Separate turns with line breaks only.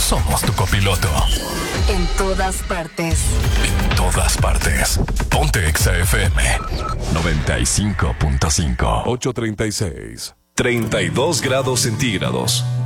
somos tu copiloto.
En todas partes.
En todas partes. Ponte Exa FM 95.5.
8:36.
32 grados centígrados.